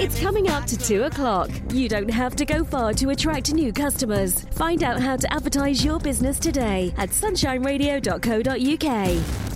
It's coming up to 2 o'clock. You don't have to go far to attract new customers. Find out how to advertise your business today at sunshineradio.co.uk.